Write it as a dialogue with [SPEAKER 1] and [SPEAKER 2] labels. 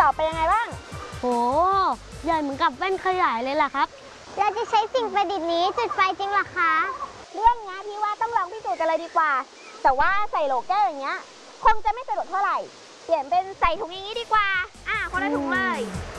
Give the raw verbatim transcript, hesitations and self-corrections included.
[SPEAKER 1] อบเป็นยังไงบ้าง
[SPEAKER 2] โหใหญ่เหมือนกับแว่นขยายเลยล่ะครับ
[SPEAKER 3] เราจะใช้สิ่งประดิษฐ์นี้จุดไฟจริงหรอคะ
[SPEAKER 1] เรื่องนี้พี่ว่าต้องลองพิสูจน์กันเลยดีกว่าแต่ว่าใส่โหลแก้วอย่างเงี้ยคงจะไม่สะดวกเท่าไหร่เปลี่ยนเป็นใส่ถุงอย่างนี้ดีกว่าอ่ะคนละถุงเลย